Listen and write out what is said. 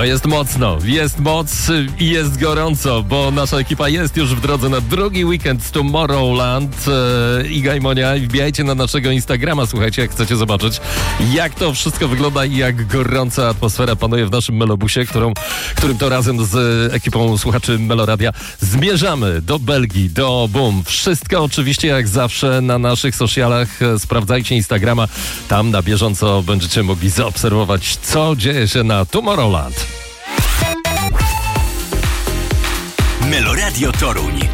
No jest mocno, jest moc i jest gorąco, bo nasza ekipa jest już w drodze na drugi weekend z Tomorrowland. Iga i Monia, wbijajcie na naszego Instagrama, słuchajcie, jak chcecie zobaczyć, jak to wszystko wygląda i jak gorąca atmosfera panuje w naszym Melobusie, którym to razem z ekipą słuchaczy Meloradia zmierzamy do Belgii, do Boom. Wszystko oczywiście jak zawsze na naszych socialach. Sprawdzajcie Instagrama, tam na bieżąco będziecie mogli zaobserwować, co dzieje się na Tomorrowland. Meloradio Toruń.